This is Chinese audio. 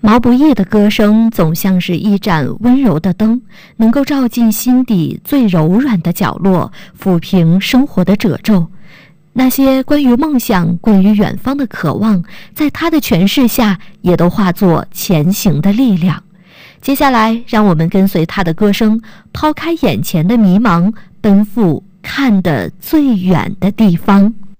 毛不易的歌声总像是一盏温柔的灯，能够照进心底最柔软的角落，抚平生活的褶皱。那些关于梦想、关于远方的渴望，在他的诠释下，也都化作前行的力量。接下来，让我们跟随他的歌声，抛开眼前的迷茫，奔赴看得最远的地方。